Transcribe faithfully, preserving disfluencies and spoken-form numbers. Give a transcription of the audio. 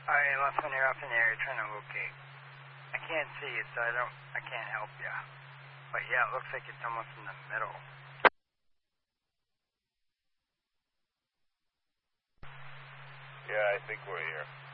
Alright, left when you're up in the area trying to locate. I can't see it, so I don't, I can't help ya. But yeah, it looks like it's almost in the middle. Yeah, I think we're here.